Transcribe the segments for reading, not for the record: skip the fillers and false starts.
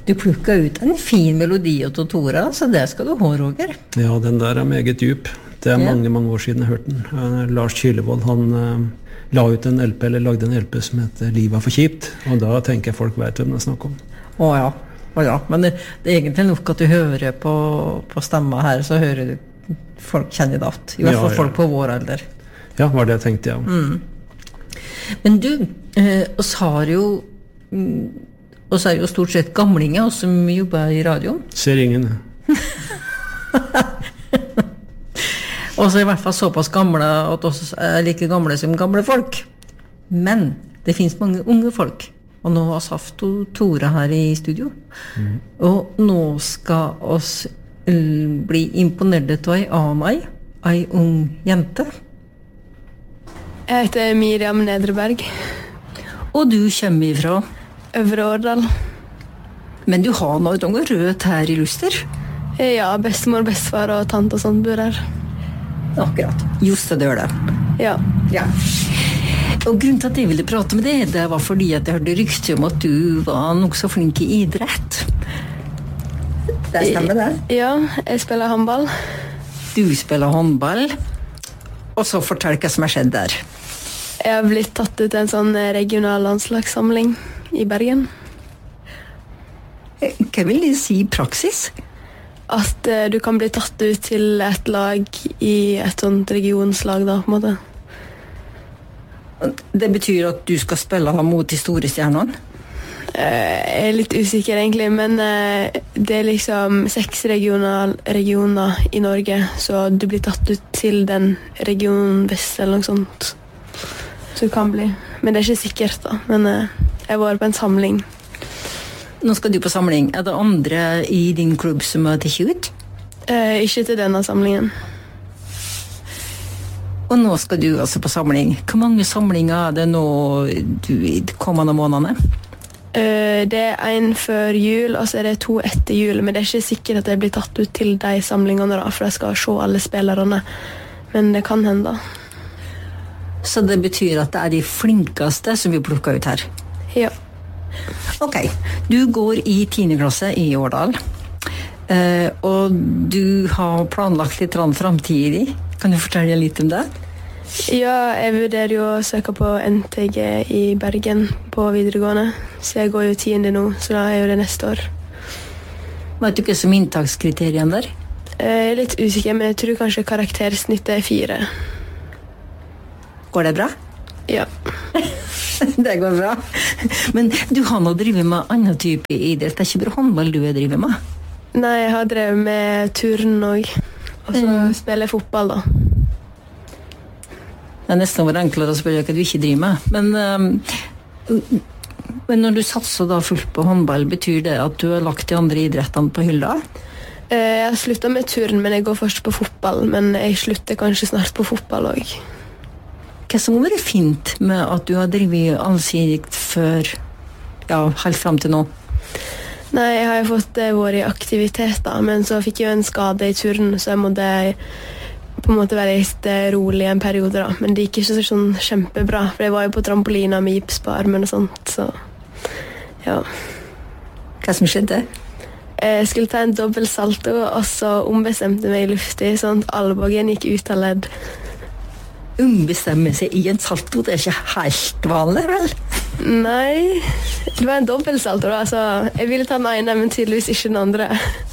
Du plukket ut en fin melodi av Tora, så det skal du ha, Roger. Ja, den der meget djup. Det mange, mange år siden jeg hørte den. Lars Kylevold, han la ut en LP, eller lagde en LP som heter Livet for kjipt, og da tenker jeg folk vet hvem det snakker om. Ja, men det er egentlig nok at du hører på stemma her, så hører du folk kjenner det alt. I hvert fall folk på vår alder. Ja, var det jeg tenkte, ja. Men du, oss er jo stort sett gamlinger, oss som jobber i radio. Ser ingen. Og så i hvert fall såpass gamle at oss er like gamle som gamle folk. Men det finnes mange unge folk. Og nå har Saft og Tora her i studio. Og nå skal oss bli imponert av ei ung jente. Jeg heter Miriam Nedreberg. Og du kommer ifra? Øvre Årdal. Men du har noe rødt her i Luster? Ja, bestemor, bestefar og tante og sånt bor her. Akkurat. Just det gjør det. Ja. Og grunnen til at jeg ville prate med deg, det var fordi at jeg hørte rykte om at du var nok så flink i idrett. Det stemmer det? Ja, jeg spiller håndball. Du spiller håndball. Og så fortell hva som har skjedd der. Jeg har blitt tatt ut til en sånn regional landslagssamling i Bergen. Hva vil det si i praksis? At du kan bli tatt ut til et lag i et sånt regionslag da, på en måte. Det betyr at du skal spille mot de store stjernene? Jeg er litt usikker egentlig, men det er liksom 6 regioner i Norge, så du blir tatt ut til den regionen vest eller noe sånt. Så det kan bli. Men det er ikke sikkert da, men jeg var på en samling. Nå skal du på samling. Er det andre i din klubb som har tatt ut? Ikke til denne samlingen. Og nå skal du altså på samling. Hvor mange samlinger er det nå i de kommende månedene? Det er en før jul, og så er det 2 etter jul, men det er ikke sikkert at jeg blir tatt ut til de samlingene da, for jeg skal se alle spillerne. Men det kan hende. Så det betyr at det er de flinkeste som vi plukker ut her? Ja. Ok, du går i 10. klasse i Årdal, og du har planlagt litt fremtidig. Kan du fortelle litt om det? Ja, jeg vurderer jo å søke på NTG i Bergen på videregående, så jeg går jo 10. nå, så da er jo det neste år. Vet du hva som inntakskriterien der? Jeg er litt usikker, men jeg tror kanskje karaktersnittet er 4. Går det bra? Ja. Det går bra. Men du har nå drivet med annen type idrett. Det er ikke bare håndball du har drivet med? Nei, jeg har drevet med turn også. Og så spiller jeg fotball da. Det er nesten enklere å spørre hva du ikke driver med. Men når du satser da fullt på håndball, betyr det at du har lagt de andre idrettene på hylla? Jeg har sluttet med turn, men jeg går først på fotball. Men jeg slutter kanskje snart på fotball også. Hva som har vært fint med at du har drevet allsidig før, helt frem til nå? Nei, jeg har jo fått vært i aktivitet da, men så fikk jeg jo en skade i turn, så jeg måtte på en måte være litt rolig en periode da. Men det gikk ikke sånn kjempebra, for jeg var jo på trampolina med gips på armen og sånt, så ja. Hva som skjedde? Jeg skulle ta en dobbelt salto, og så ombestemte meg i luftig, sånn at albuen gikk ut av ledd. Ombestemme seg i en salto, det er ikke helt vanlig, vel? Nei, det var en dobbelt salto da, så jeg ville ta den ene, men tydeligvis ikke den andre.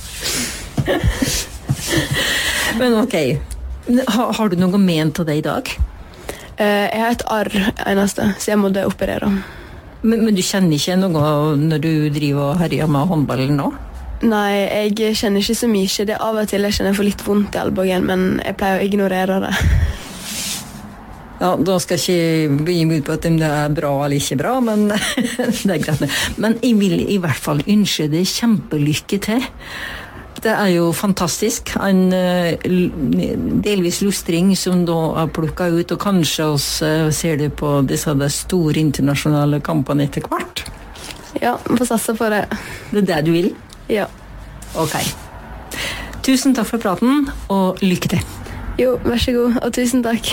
Men ok, har du noe ment til det i dag? Jeg har et arr eneste, så jeg måtte operere. Men du kjenner ikke noe når du driver og herjer med håndballen nå? Nei, jeg kjenner ikke så mye. Det er av og til jeg kjenner for litt vondt i albuen, men jeg pleier å ignorere det. Ja, da skal jeg ikke begynne ut på at det er bra eller ikke bra, men det er greit. Men jeg vil i hvert fall ønske deg kjempelykke til. Det er jo fantastisk. En delvis lustring som da er plukket ut, og kanskje også ser du på disse store internasjonale kampene etter hvert. Ja, vi får satse på det. Det er det du vil? Ja. Ok. Tusen takk for praten, og lykke til. Jo, vær så god, og tusen takk.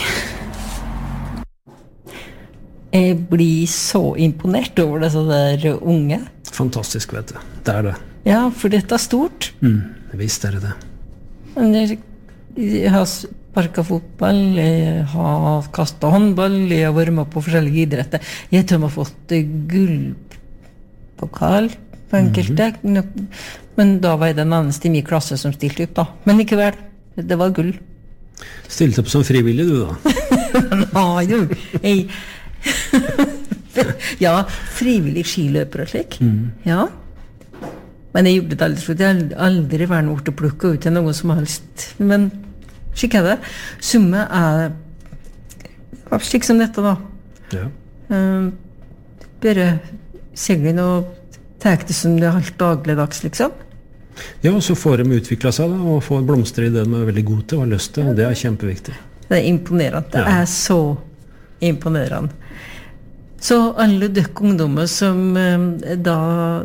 Jeg blir så imponert over disse der unge. Fantastisk, vet du. Det er det. Ja, for dette stort. Visst det. Men jeg har sparket fotball, jeg har kastet håndball, jeg har vært med på forskjellige idretter. Jeg tror jeg har fått gullpokal på enkelte, men da var jeg den eneste i min klasse som stilte opp da. Men ikke vel, det var gull. Stilte opp som frivillig du da? Nei, du, jeg... ja, frivillig skiløper og slik. Ja. Men jeg gjorde det aldri, for jeg har aldri vært noe til å plukke ut til noe som helst. Men slik det. Summe slik som dette da. Ja. Bare seglen og tek det som det helt dagligdags, liksom. Ja, og så får de utviklet seg da, og får blomster i det de er veldig gode til og har lyst til, og det er kjempeviktig. Det er imponerende. Det er så imponerende. Så alle døkk ungdommer som da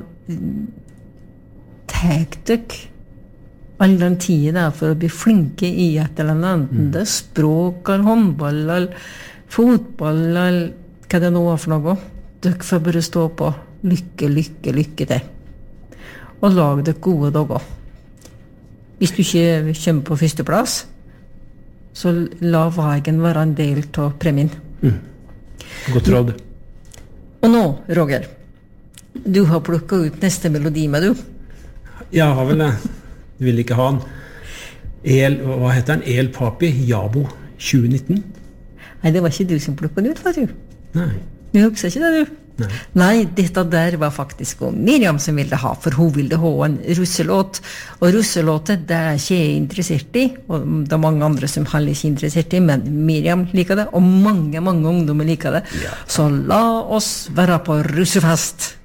tek døkk all den tiden der for å bli flinke i et eller annet, det er språk, eller håndball, eller fotball, eller hva det nå er for noe. Døkk får bare stå på. Lykke til. Og lag døkk gode dager. Hvis du ikke kommer på førsteplass, så la veien være en del av premien. Godt råd. Og nå, Roger, du har plukket ut neste melodi med du. Jeg har vel det. Du vil ikke ha den. Hva heter den? El Papi, Jabo 2019? Nei, det var ikke du som plukket den ut, var du? Nei. Du husker ikke det, du? Nei, dette der var faktisk Miriam som ville ha, for hun ville ha en russelåt. Og russelåtet, det er ikke jeg interessert i, og det er mange andre som heller ikke er interessert i, men Miriam liker det, og mange ungdommer liker det. Ja. Så la oss være på russefest!